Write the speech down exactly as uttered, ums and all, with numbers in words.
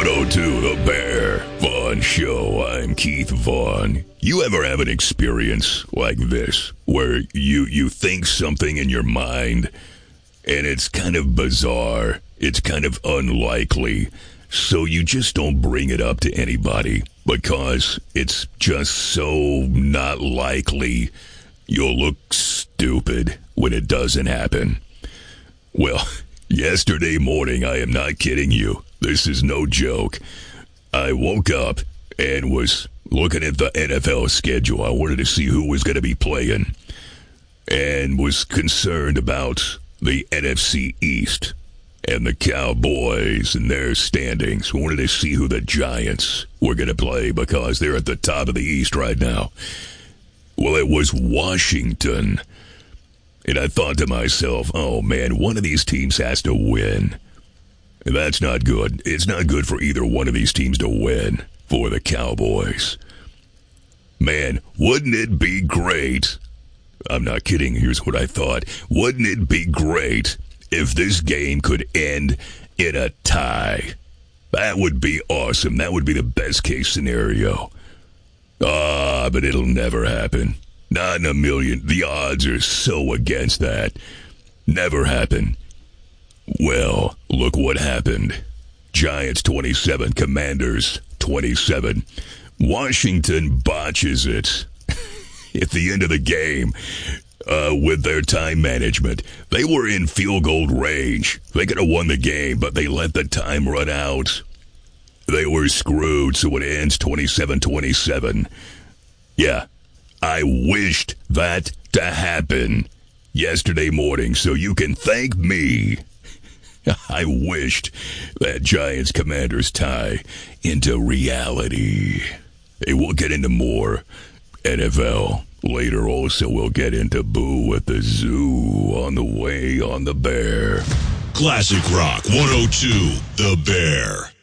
one oh two The Bear Vaughn Show. I'm Keith Vaughn. You ever have an experience like this where you, you think something in your mind and it's kind of bizarre, it's kind of unlikely, so you just don't bring it up to anybody because it's just so not likely you'll look stupid when it doesn't happen? Well, yesterday morning, I am not kidding you, this is no joke, I woke up and was looking at the N F L schedule. I wanted to see who was going to be playing and was concerned about the N F C East and the Cowboys and their standings. I wanted to see who the Giants were going to play because they're at the top of the East right now. Well, it was Washington. And I thought to myself, oh man, one of these teams has to win. That's not good. It's not good for either one of these teams to win for the Cowboys. Man, wouldn't it be great? I'm not kidding. Here's what I thought. Wouldn't it be great if this game could end in a tie? That would be awesome. That would be the best case scenario. Ah, but it'll never happen. Not in a million. The odds are so against that. Never happen. Well, look what happened. Giants twenty-seven, Commanders twenty-seven. Washington botches it at the end of the game uh, with their time management. They were in field goal range. They could have won the game, but they let the time run out. They were screwed, so it ends twenty-seven twenty-seven. Yeah, I wished that to happen yesterday morning, so you can thank me. I wished that Giants-Commanders tie into reality. Hey, we'll get into more N F L later. Also, we'll get into Boo at the Zoo on the way on The Bear. Classic Rock one oh two The Bear.